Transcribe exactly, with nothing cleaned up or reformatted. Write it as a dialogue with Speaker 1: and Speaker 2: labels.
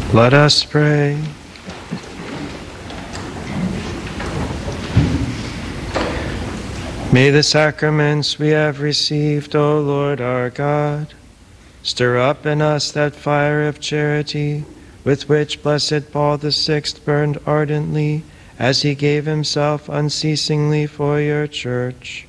Speaker 1: Let us pray. May the sacraments we have received, O Lord our God, stir up in us that fire of charity with which blessed Paul the Sixth burned ardently as he gave himself unceasingly for your church.